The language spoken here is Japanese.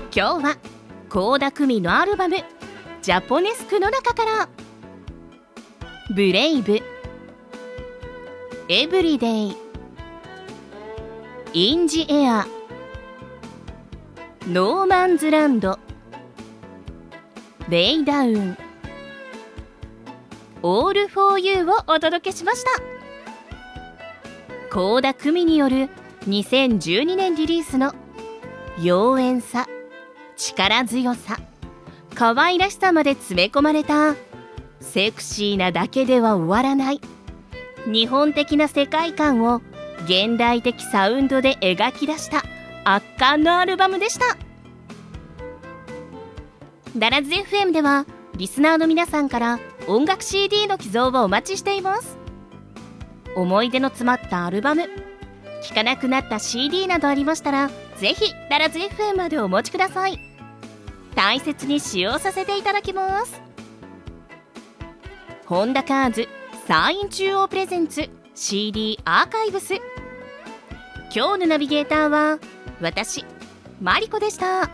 今日は倖田來未のアルバム「ジャポネスク」の中から「ブレイブ」「エブリデイ」「インジエア」「ノーマンズランド」「レイダウン」「オールフォーユー」をお届けしました。倖田來未による2012年リリースの妖艶さ、力強さ、可愛らしさまで詰め込まれたセクシーなだけでは終わらない日本的な世界観を現代的サウンドで描き出した圧巻のアルバムでした。ダラズ FM ではリスナーの皆さんから音楽 CD の寄贈をお待ちしています。思い出の詰まったアルバム、聴かなくなった CD などありましたら、ぜひダラズ FM までお持ちください。大切に使用させていただきます。ホンダカーズ山陰中央プレゼンツ CD アーカイブス。今日のナビゲーターは私マリコでした。